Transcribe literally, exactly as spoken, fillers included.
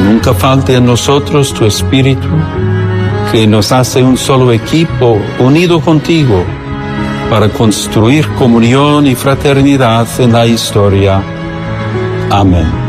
nunca falte en nosotros tu espíritu, que nos hace un solo equipo unido contigo para construir comunión y fraternidad en la historia. Amén.